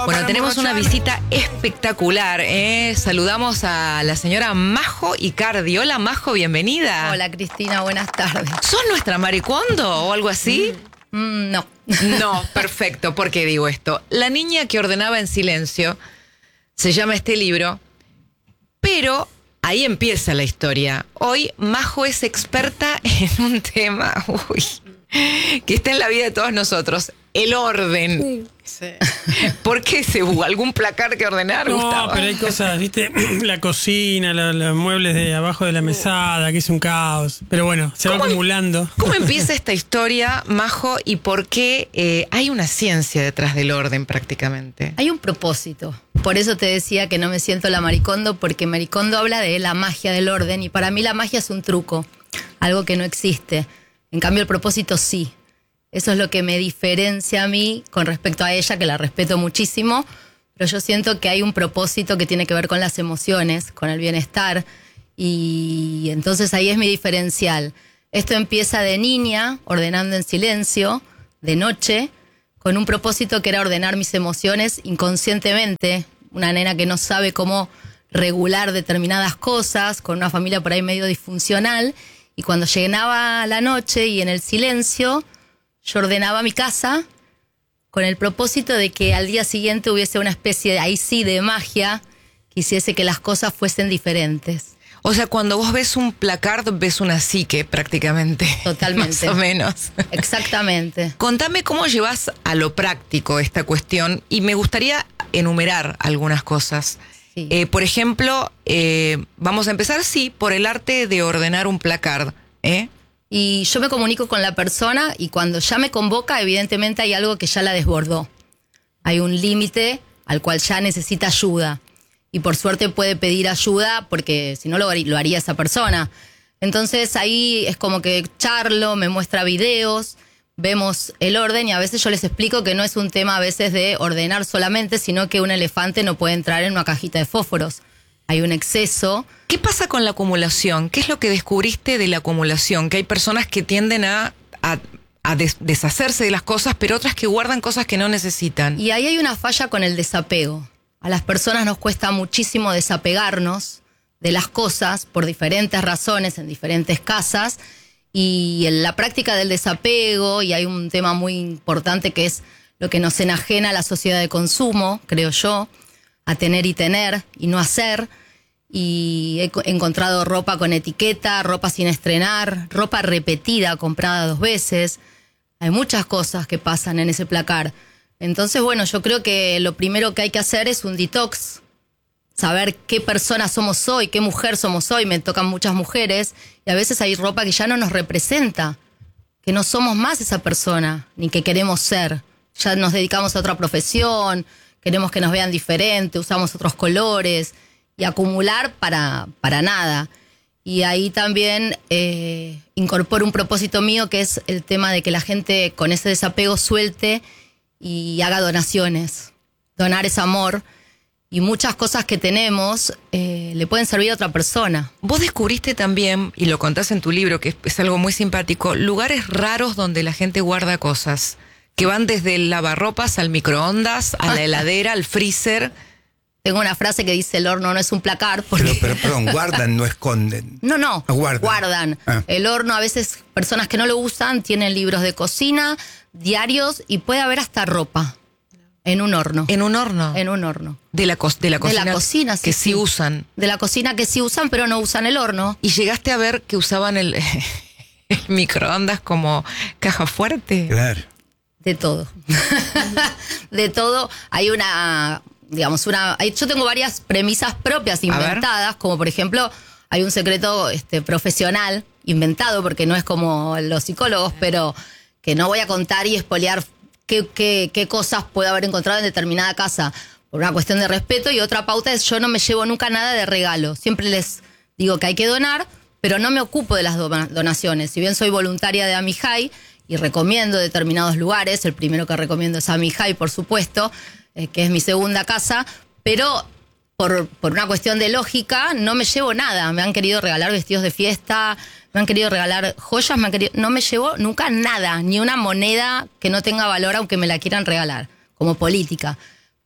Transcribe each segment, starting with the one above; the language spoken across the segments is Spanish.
Bueno, tenemos una visita espectacular, ¿eh? Saludamos a la señora Majo Icardi. Hola, Majo, bienvenida. Hola, Cristina, buenas tardes. ¿Sos nuestra Maricondo o algo así? No. No, perfecto. ¿Por qué digo esto? La niña que ordenaba en silencio, se llama este libro, pero ahí empieza la historia. Hoy Majo es experta en un tema, que está en la vida de todos nosotros, el orden. Sí. ¿Por qué se hubo algún placar que ordenar, No, Gustavo? pero hay cosas, ¿viste? La cocina, los muebles de abajo de la mesada, que es un caos. Pero bueno, se va acumulando. ¿Cómo empieza esta historia, Majo, y por qué hay una ciencia detrás del orden prácticamente? Hay un propósito. Por eso te decía que no me siento la Maricondo, porque Maricondo habla de la magia del orden y para mí la magia es un truco, algo que no existe. En cambio el propósito sí. Eso es lo que me diferencia a mí con respecto a ella, que la respeto muchísimo, pero yo siento que hay un propósito que tiene que ver con las emociones, con el bienestar, y entonces ahí es mi diferencial. Esto empieza de niña, ordenando en silencio, de noche, con un propósito que era ordenar mis emociones inconscientemente, una nena que no sabe cómo regular determinadas cosas, con una familia por ahí medio disfuncional, y cuando llegaba la noche y en el silencio, yo ordenaba mi casa con el propósito de que al día siguiente hubiese una especie, ahí sí, de magia que hiciese que las cosas fuesen diferentes. O sea, cuando vos ves un placard, ves una psique prácticamente. Totalmente. Más o menos. Exactamente. Contame cómo llevas a lo práctico esta cuestión y me gustaría enumerar algunas cosas. Sí. Por ejemplo, vamos a empezar, sí, por el arte de ordenar un placard, ¿eh? Y yo me comunico con la persona y cuando ya me convoca, evidentemente hay algo que ya la desbordó. Hay un límite al cual ya necesita ayuda. Y por suerte puede pedir ayuda porque si no lo haría esa persona. Entonces ahí es como que charlo, me muestra videos, vemos el orden y a veces yo les explico que no es un tema a veces de ordenar solamente, sino que un elefante no puede entrar en una cajita de fósforos. Hay un exceso. ¿Qué pasa con la acumulación? ¿Qué es lo que descubriste de la acumulación? Que hay personas que tienden a deshacerse de las cosas, pero otras que guardan cosas que no necesitan. Y ahí hay una falla con el desapego. A las personas nos cuesta muchísimo desapegarnos de las cosas por diferentes razones, en diferentes casas. Y en la práctica del desapego, y hay un tema muy importante que es lo que nos enajena a la sociedad de consumo, creo yo, a tener y no hacer. Y he encontrado ropa con etiqueta, ropa sin estrenar, ropa repetida, comprada 2 veces. Hay muchas cosas que pasan en ese placar. Entonces, bueno, yo creo que lo primero que hay que hacer es un detox. Saber qué persona somos hoy, qué mujer somos hoy. Me tocan muchas mujeres y a veces hay ropa que ya no nos representa, que no somos más esa persona, ni que queremos ser. Ya nos dedicamos a otra profesión, queremos que nos vean diferente, usamos otros colores. Y acumular para nada. Y ahí también incorporo un propósito mío que es el tema de que la gente con ese desapego suelte y haga donaciones. Donar es amor y muchas cosas que tenemos le pueden servir a otra persona. Vos descubriste también, y lo contás en tu libro, que es algo muy simpático, lugares raros donde la gente guarda cosas, que van desde el lavarropas al microondas, a la heladera, al freezer. Tengo una frase que dice: el horno no es un placar. Porque... Pero perdón, guardan, no esconden. No, guardan. Ah. El horno, a veces, personas que no lo usan, tienen libros de cocina, diarios, y puede haber hasta ropa en un horno. ¿En un horno? En un horno. De la cocina. De la cocina, sí. Que sí usan. De la cocina que sí usan, pero no usan el horno. ¿Y llegaste a ver que usaban el microondas como caja fuerte? Claro. De todo. De todo. Hay yo tengo varias premisas propias inventadas, como por ejemplo, hay un secreto profesional inventado, porque no es como los psicólogos, pero que no voy a contar y espolear qué cosas puedo haber encontrado en determinada casa, por una cuestión de respeto. Y otra pauta es: yo no me llevo nunca nada de regalo. Siempre les digo que hay que donar, pero no me ocupo de las donaciones. Si bien soy voluntaria de Amijay y recomiendo determinados lugares, el primero que recomiendo es Amijay, por supuesto, que es mi segunda casa, pero por una cuestión de lógica no me llevo nada. Me han querido regalar vestidos de fiesta, me han querido regalar joyas, no me llevo nunca nada, ni una moneda que no tenga valor aunque me la quieran regalar, como política.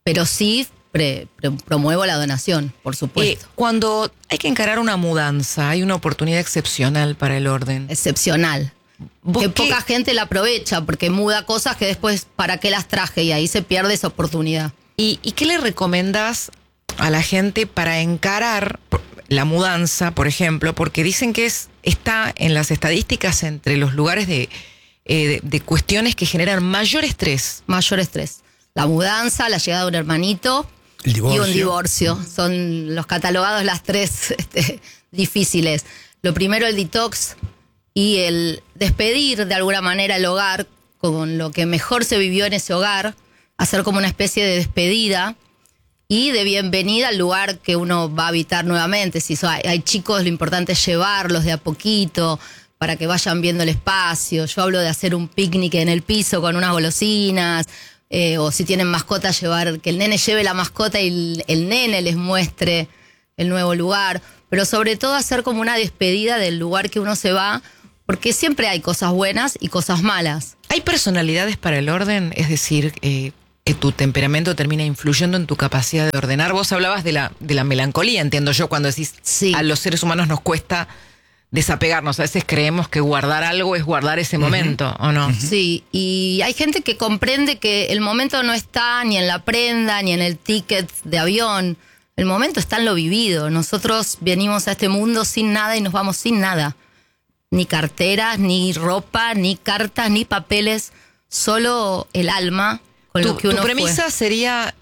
pero sí promuevo la donación, por supuesto. Cuando hay que encarar una mudanza, hay una oportunidad excepcional para el orden. Excepcional. Que poca gente la aprovecha porque muda cosas que después, ¿para qué las traje? Y ahí se pierde esa oportunidad. ¿Y qué le recomendás a la gente para encarar la mudanza, por ejemplo? Porque dicen que está en las estadísticas entre los lugares de cuestiones que generan mayor estrés. Mayor estrés. La mudanza, la llegada de un hermanito y un divorcio. Son los catalogados las tres difíciles. Lo primero, el detox y el despedir de alguna manera el hogar con lo que mejor se vivió en ese hogar, hacer como una especie de despedida y de bienvenida al lugar que uno va a habitar nuevamente. Si hay chicos, lo importante es llevarlos de a poquito para que vayan viendo el espacio. Yo hablo de hacer un picnic en el piso con unas golosinas, o si tienen mascota, que el nene lleve la mascota y el nene les muestre el nuevo lugar. Pero sobre todo hacer como una despedida del lugar que uno se va, porque siempre hay cosas buenas y cosas malas. ¿Hay personalidades para el orden? Es decir, que tu temperamento termina influyendo en tu capacidad de ordenar. Vos hablabas de la melancolía, entiendo yo, cuando decís a los seres humanos nos cuesta desapegarnos. A veces creemos que guardar algo es guardar ese momento, ¿o no? Sí, y hay gente que comprende que el momento no está ni en la prenda, ni en el ticket de avión. El momento está en lo vivido. Nosotros venimos a este mundo sin nada y nos vamos sin nada. Ni carteras, ni ropa, ni cartas, ni papeles. Solo el alma con lo que uno Tu premisa sería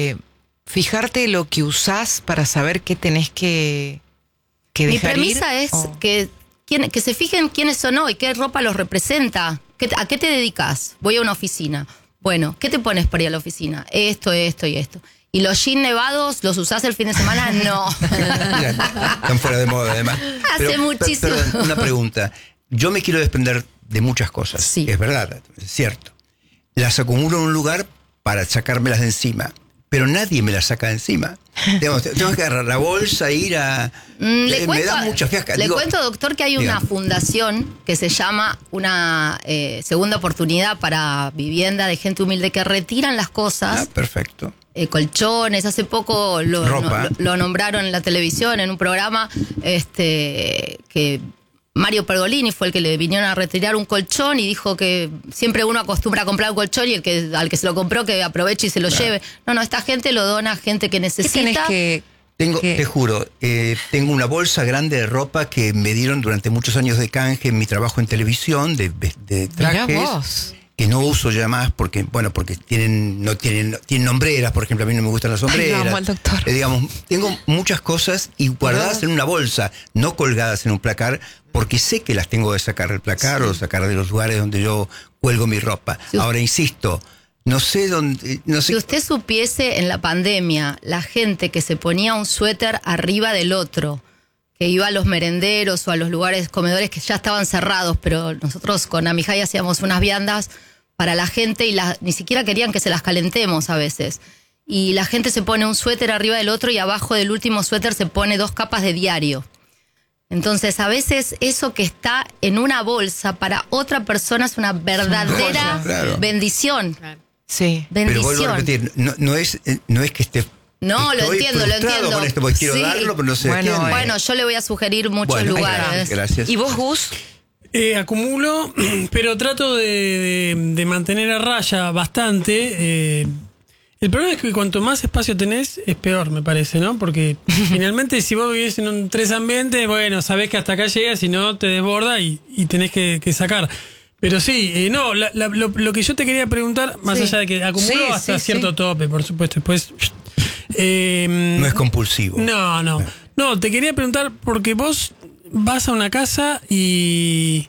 fijarte lo que usás para saber qué tenés que dejar ir. Mi premisa es que se fijen quiénes son hoy, qué ropa los representa. ¿A qué te dedicas? Voy a una oficina. Bueno, ¿qué te pones para ir a la oficina? Esto, esto y esto. ¿Y los jeans nevados los usás el fin de semana? No. Están fuera de moda, además. Hace muchísimo. Perdón, una pregunta. Yo me quiero desprender de muchas cosas. Sí. Es verdad, es cierto. Las acumulo en un lugar para sacármelas de encima. Pero nadie me las saca de encima. Tengo que agarrar la bolsa, ir a... me da mucha fiasca. Le cuento, doctor, que hay una fundación que se llama una segunda oportunidad para vivienda de gente humilde que retiran las cosas. Perfecto. Colchones, hace poco lo nombraron en la televisión, en un programa que Mario Pergolini fue el que le vinieron a retirar un colchón y dijo que siempre uno acostumbra a comprar un colchón y al que se lo compró que aproveche y se lo lleve. No, esta gente lo dona a gente que necesita. Te juro, tengo una bolsa grande de ropa que me dieron durante muchos años de canje en mi trabajo en televisión, de trajes. Mirá vos. Que no uso ya más porque tienen hombreras, por ejemplo, a mí no me gustan las hombreras. Ay, no, al doctor. Digamos, tengo muchas cosas y guardadas en una bolsa, no colgadas en un placar, porque sé que las tengo que sacar del placar o sacar de los lugares donde yo cuelgo mi ropa. Ahora, insisto, no sé dónde... Si usted supiese en la pandemia la gente que se ponía un suéter arriba del otro, que iba a los merenderos o a los lugares comedores que ya estaban cerrados, pero nosotros con Amijay hacíamos unas viandas para la gente y ni siquiera querían que se las calentemos a veces. Y la gente se pone un suéter arriba del otro y abajo del último suéter se pone 2 capas de diario. Entonces, a veces eso que está en una bolsa para otra persona es una verdadera bendición. Claro. Sí. Bendición. Pero vuelvo a repetir, no es que esté... No, lo entiendo. Con esto porque quiero darlo, pero no sé bueno, yo le voy a sugerir muchos lugares. Gracias. ¿Y vos, Gus? Acumulo, pero trato de mantener a raya bastante. El problema es que cuanto más espacio tenés, es peor, me parece, ¿no? Porque finalmente si vos vivís en un 3 ambiente, bueno, sabés que hasta acá llegas y no te desborda y tenés que sacar. Pero sí, lo que yo te quería preguntar, más allá de que acumulo hasta cierto tope, por supuesto, después... no es compulsivo. No, te quería preguntar, porque vos vas a una casa y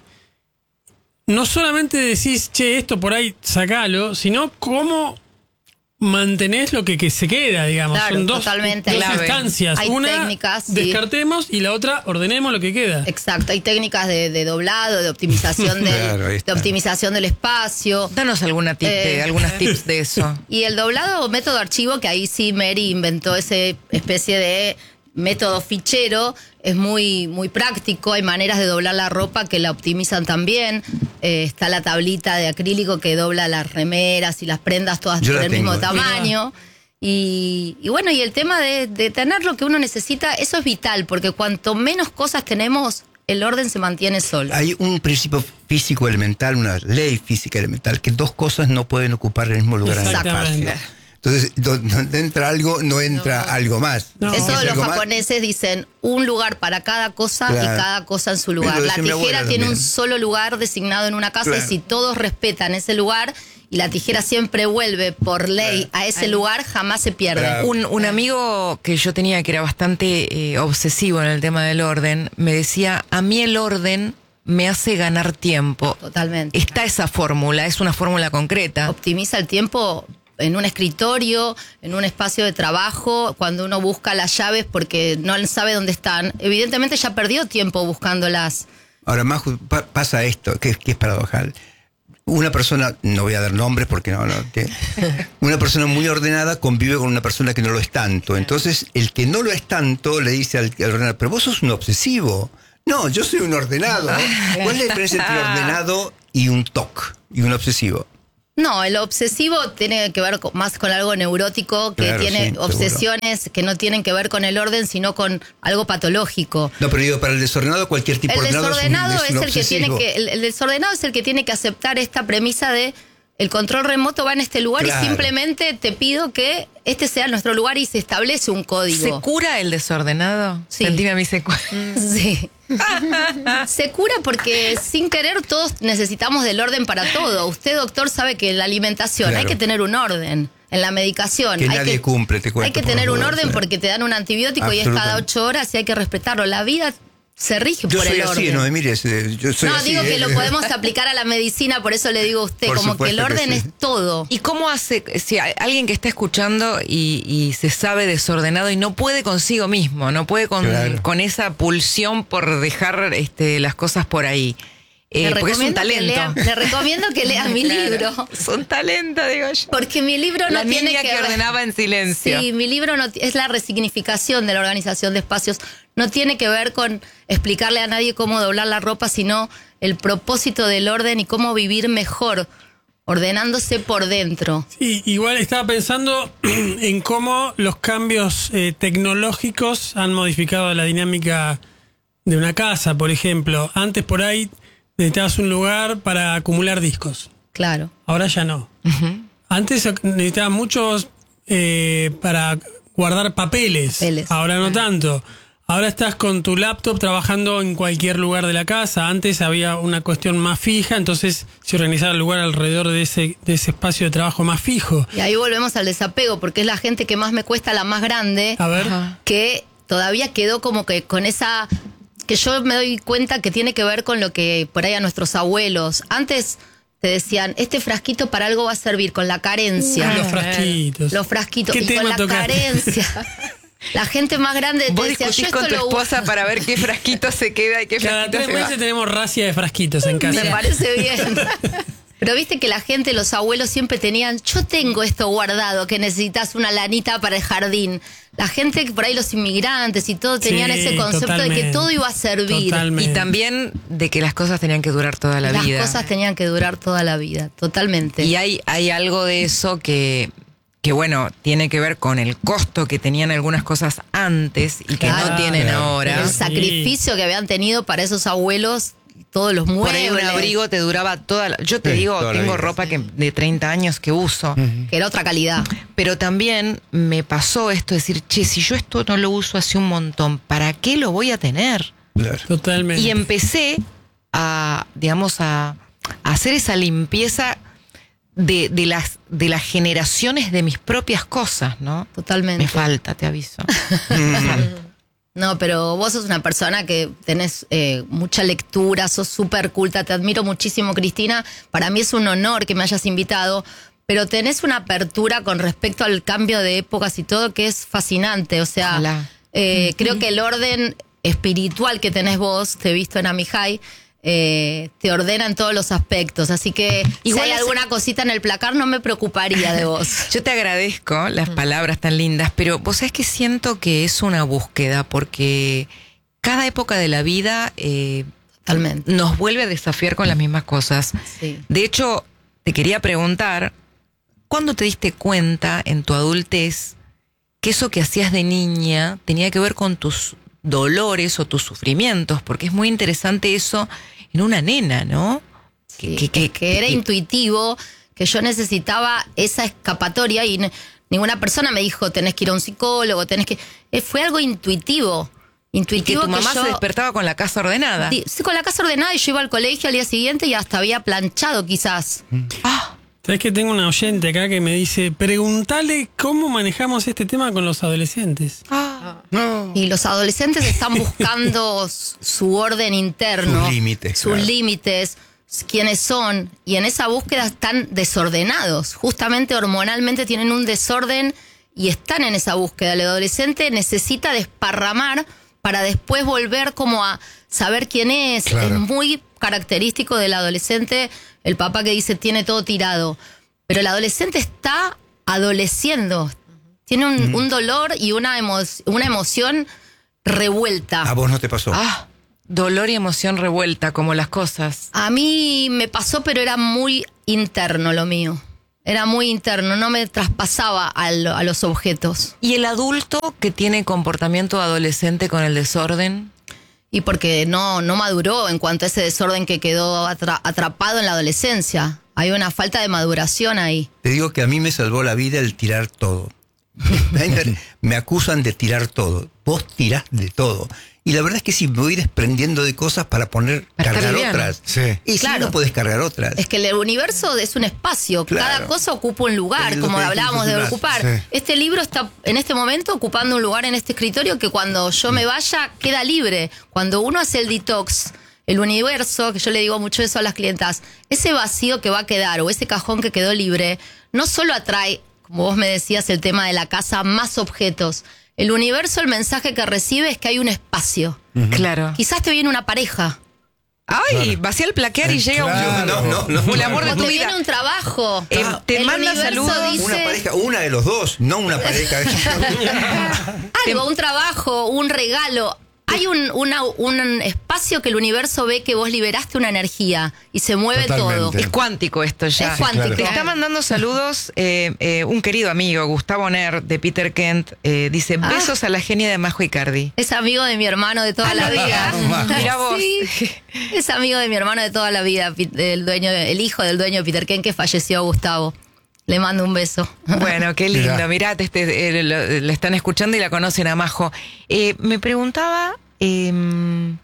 no solamente decís, che, esto por ahí sacalo, sino cómo mantenés lo que se queda, digamos. Claro, son dos instancias. Hay una, técnicas, descartemos, y la otra, ordenemos lo que queda. Exacto, hay técnicas de doblado, de optimización de optimización del espacio. Danos algunos tips de eso. Y el doblado, método archivo, que ahí sí Mary inventó esa especie de método fichero, es muy, muy práctico. Hay maneras de doblar la ropa que la optimizan también. Está la tablita de acrílico que dobla las remeras y las prendas todas por el mismo tamaño. Y bueno, y el tema de tener lo que uno necesita, eso es vital, porque cuanto menos cosas tenemos, el orden se mantiene solo. Hay un principio físico elemental, una ley física elemental, que dos cosas no pueden ocupar el mismo lugar en el espacio. Entonces, donde entra algo, no entra algo más. No. Eso los japoneses dicen, un lugar para cada cosa y cada cosa en su lugar. La tijera tiene un solo lugar designado en una casa y si todos respetan ese lugar y la tijera siempre vuelve por ley a ese lugar, jamás se pierde. Un amigo que yo tenía que era bastante obsesivo en el tema del orden, me decía, a mí el orden me hace ganar tiempo. Totalmente. Está esa fórmula, es una fórmula concreta. Optimiza el tiempo en un escritorio, en un espacio de trabajo, cuando uno busca las llaves porque no sabe dónde están. Evidentemente ya perdió tiempo buscándolas. Ahora, Maju, pasa esto, que es paradojal. Una persona, no voy a dar nombres porque una persona muy ordenada convive con una persona que no lo es tanto. Entonces, el que no lo es tanto le dice al ordenado, pero vos sos un obsesivo. No, yo soy un ordenado. ¿Cuál es la diferencia entre ordenado y un TOC, y un obsesivo? No, el obsesivo tiene que ver más con algo neurótico, que tiene obsesiones que no tienen que ver con el orden, sino con algo patológico. No, pero digo, para el desordenado, cualquier tipo de ordenado es el que tiene que el desordenado es el que tiene que aceptar esta premisa de el control remoto va en este lugar y simplemente te pido que este sea nuestro lugar y se establece un código. ¿Se cura el desordenado? Sí. Sentime a mí se cura. Sí. Se cura porque sin querer todos necesitamos del orden para todo. Usted, doctor, sabe que en la alimentación hay que tener un orden. En la medicación que nadie cumple, te cuento. Hay que tener un orden porque te dan un antibiótico y es cada 8 horas y hay que respetarlo. La vida se rige por el orden. Yo soy así, no, mire, yo soy así. Digo que lo podemos aplicar a la medicina, por eso le digo a usted, como que el orden es todo. ¿Y cómo hace, si hay alguien que está escuchando y se sabe desordenado y no puede consigo mismo, no puede con esa pulsión por dejar las cosas por ahí? Porque es un talento. Le recomiendo que lea mi libro. Es un talento, digo yo. Porque mi libro no tiene que ver... ordenaba en silencio. Sí, mi libro es la resignificación de la organización de espacios. No tiene que ver con explicarle a nadie cómo doblar la ropa, sino el propósito del orden y cómo vivir mejor, ordenándose por dentro. Sí, igual estaba pensando en cómo los cambios tecnológicos han modificado la dinámica de una casa, por ejemplo. Antes por ahí necesitabas un lugar para acumular discos. Claro. Ahora ya no. Antes necesitabas muchos para guardar papeles. Ahora no tanto. Ahora estás con tu laptop trabajando en cualquier lugar de la casa. Antes había una cuestión más fija, entonces se organizaba el lugar alrededor de ese espacio de trabajo más fijo. Y ahí volvemos al desapego, porque es la gente que más me cuesta, la más grande, a ver, que todavía quedó como que con esa... que yo me doy cuenta que tiene que ver con lo que por ahí a nuestros abuelos. Antes te decían, este frasquito para algo va a servir, con la carencia. Los frasquitos. Los frasquitos. ¿Qué y con la carencia. La gente más grande te decía, yo esto con tu esposa para ver qué frasquito se queda y qué cada frasquito 3 meses tenemos racia de frasquitos en casa. Me parece bien. Pero viste que la gente, los abuelos siempre tenían, yo tengo esto guardado, que necesitas una lanita para el jardín. La gente, por ahí los inmigrantes y todo, tenían ese concepto de que todo iba a servir. Totalmente. Y también de que las cosas tenían que durar toda la vida. Las cosas tenían que durar toda la vida, totalmente. Y hay algo de eso que bueno, tiene que ver con el costo que tenían algunas cosas antes y que no tienen ahora. El sacrificio que habían tenido para esos abuelos, todos los muebles. Por ahí un abrigo te duraba yo te digo, tengo ropa de 30 años que uso. Que era otra calidad. Pero también me pasó esto, decir, che, si yo esto no lo uso hace un montón, ¿para qué lo voy a tener? Claro. Totalmente. Y empecé a hacer esa limpieza de las generaciones de mis propias cosas, ¿no? Totalmente. Me falta, te aviso. No, pero vos sos una persona que tenés mucha lectura, sos súper culta, te admiro muchísimo, Cristina. Para mí es un honor que me hayas invitado, pero tenés una apertura con respecto al cambio de épocas y todo que es fascinante. O sea, creo que el orden espiritual que tenés vos, te he visto en Amihai, te ordena en todos los aspectos, así que igual si hay alguna cosita en el placar no me preocuparía de vos. Yo te agradezco las palabras tan lindas, pero vos sabés que siento que es una búsqueda, porque cada época de la vida totalmente nos vuelve a desafiar con las mismas cosas. Sí. De hecho, te quería preguntar, cuándo te diste cuenta en tu adultez que eso que hacías de niña tenía que ver con tus dolores o tus sufrimientos? Porque es muy interesante eso en una nena, ¿no? Sí, que era intuitivo, que yo necesitaba esa escapatoria y ninguna persona me dijo tenés que ir a un psicólogo, fue algo intuitivo. Y que tu mamá se despertaba con la casa ordenada. Sí, con la casa ordenada, y yo iba al colegio al día siguiente y hasta había planchado quizás. ¿Sabes que tengo una oyente acá que me dice, preguntale cómo manejamos este tema con los adolescentes? No. Y los adolescentes están buscando su orden interno. Sus límites, quiénes son. Y en esa búsqueda están desordenados. Justamente hormonalmente tienen un desorden y están en esa búsqueda. El adolescente necesita desparramar para después volver como a saber quién es. Claro. Es muy característico del adolescente el papá que dice tiene todo tirado. Pero el adolescente está adoleciendo. Tiene un dolor y una emoción revuelta. ¿A vos no te pasó? Dolor y emoción revuelta, como las cosas. A mí me pasó, pero era muy interno lo mío. Era muy interno, no me traspasaba a los objetos. ¿Y el adulto que tiene comportamiento adolescente con el desorden? Y porque no maduró en cuanto a ese desorden que quedó atrapado en la adolescencia. Hay una falta de maduración ahí. Te digo que a mí me salvó la vida el tirar todo. Me acusan de tirar todo. Vos tirás de todo. Y la verdad es que sí, me voy desprendiendo de cosas para cargar otras. Sí. Y Claro. si no podés cargar otras. Es que el universo es un espacio. Claro. Cada cosa ocupa un lugar, Es lo como que hablábamos de dijiste, ocupar. sí. Este libro está en este momento ocupando un lugar en este escritorio que cuando yo me vaya queda libre. Cuando uno hace el detox, el universo, que yo le digo mucho eso a las clientas, ese vacío que va a quedar o ese cajón que quedó libre, no solo atrae, como vos me decías, el tema de la casa, más objetos. El universo, el mensaje que recibe es que hay un espacio. Claro. Quizás te viene una pareja. Ay, vacía el plaquear y llega un amor de O tu te vida. viene un trabajo. Te El manda universo saludos. dice- Una pareja, una de los dos, no una pareja. Algo, un trabajo, un regalo. Hay un espacio que el universo ve que vos liberaste una energía y se mueve Totalmente. todo. Es cuántico esto ya. Es cuántico. claro. Te está mandando saludos un querido amigo, Gustavo Ner, de Peter Kent. Dice, besos a la genia de Majo Icardi. Es amigo de mi hermano de toda la vida. Mira vos. Sí, es amigo de mi hermano de toda la vida, el hijo del dueño de Peter Kent que falleció, Gustavo. Le mando un beso. Bueno, qué lindo. Mirá. Mirá, le están escuchando y la conocen a Majo. Me preguntaba en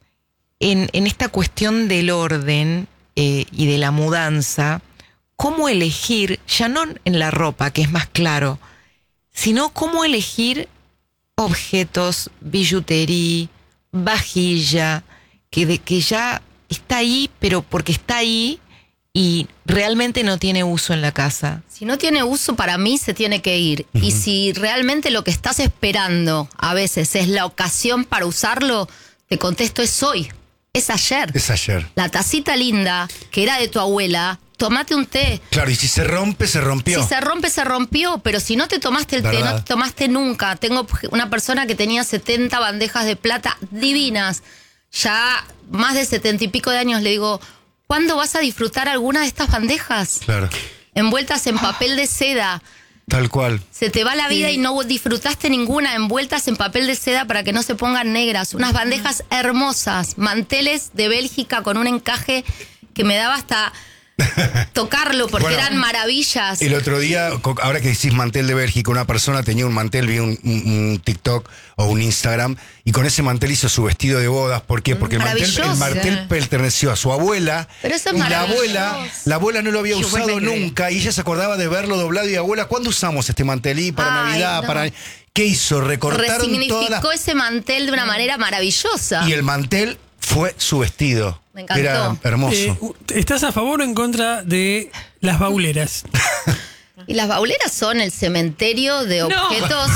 esta cuestión del orden y de la mudanza, ¿cómo elegir, ya no en la ropa, que es más claro, sino cómo elegir objetos, billutería, vajilla, que ya está ahí, pero porque está ahí y realmente no tiene uso en la casa? Si no tiene uso, para mí se tiene que ir. Y si realmente lo que estás esperando a veces es la ocasión para usarlo, te contesto, es hoy, es ayer. Es ayer. La tacita linda, que era de tu abuela, tomate un té. Claro, y si se rompe, se rompió. Si se rompe, se rompió, pero si no te tomaste el té, ¿Verdad? no te tomaste nunca. Tengo una persona que tenía 70 bandejas de plata divinas, ya más de 70 y pico de años, le digo, ¿cuándo vas a disfrutar alguna de estas bandejas? Claro, Envueltas en papel de seda. tal cual. Se te va la vida y no disfrutaste ninguna, envueltas en papel de seda para que no se pongan negras. Unas bandejas hermosas, manteles de Bélgica con un encaje que me daba hasta tocarlo porque Bueno, eran maravillas. El otro día, ahora que decís mantel de Bélgica, una persona tenía un mantel, vi un TikTok o un Instagram, y con ese mantel hizo su vestido de bodas. ¿Por qué? Porque el Maravilloso. mantel perteneció a su abuela. Pero eso es y maravilloso. la abuela no lo había Qué usado buena idea. nunca, y ella se acordaba de verlo doblado. Y abuela, ¿cuándo usamos este mantel? Y para Ay, Navidad, no. para... ¿Qué hizo? Recortaron todas Resignificó las... ese mantel de una manera maravillosa. Y el mantel fue su vestido. Me encantó. Era hermoso. ¿Estás a favor o en contra de las bauleras? Y las bauleras son el cementerio de objetos.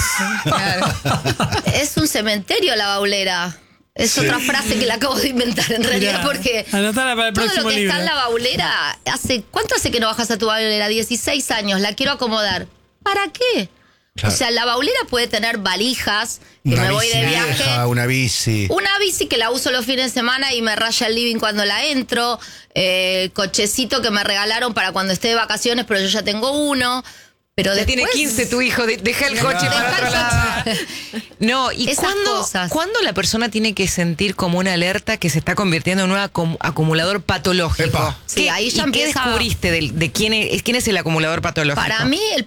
Es un cementerio la baulera. Es otra frase que la acabo de inventar en realidad, Mirá, porque anotala para el todo próximo lo que libro. está en la baulera, ¿cuánto hace que no bajas a tu baulera? 16 años, la quiero acomodar. ¿Para qué? Claro. O sea, la baulera puede tener valijas, que Una me voy bici de viaje. vieja, una bici. Una bici que la uso los fines de semana y me raya el living cuando la entro. Cochecito que me regalaron para cuando esté de vacaciones, pero yo ya tengo uno. Pero Ya después, tiene 15 tu hijo, deja el coche Deja para el otro lado. coche. No, ¿y Esas cosas. cuándo la persona tiene que sentir como una alerta que se está convirtiendo en un acumulador patológico? Epa. Sí, ahí ya ¿Y qué empieza- descubriste de quién es el acumulador patológico? Para mí el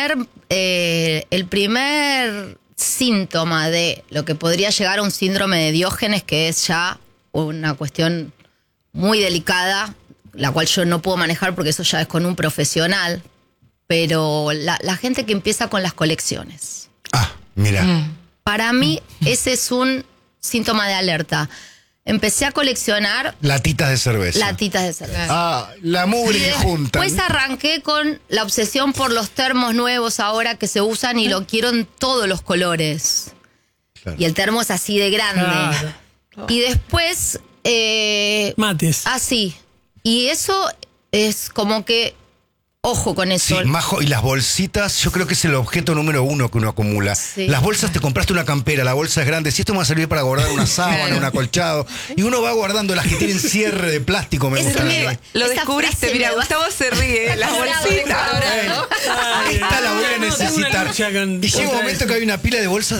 primer síntoma de lo que podría llegar a un síndrome de Diógenes, que es ya una cuestión muy delicada, la cual yo no puedo manejar porque eso ya es con un profesional, pero la gente que empieza con las colecciones. Ah, mira. Para mí ese es un síntoma de alerta. Empecé a coleccionar Latitas de cerveza. latitas de cerveza. Ah, la mugre que juntan. Después arranqué con la obsesión por los termos nuevos ahora que se usan y lo quiero en todos los colores. Claro. Y el termo es así de grande. Claro. Y después, Mates. así. Y eso es como que, ojo con Sí, eso. Majo, y las bolsitas, yo creo que es el objeto número 1 que uno acumula. Sí. Las bolsas, te compraste una campera, la bolsa es grande, si esto me va a servir para guardar una sábana, un acolchado, y uno va guardando las que tienen cierre de plástico, me Ese gustan. me- a mí. Lo Esa descubriste, frase mira, me va- Gustavo se ríe, las bolsitas. Esta la voy a necesitar. Una lucha con- Y llega un contra momento eso. que hay una pila de bolsas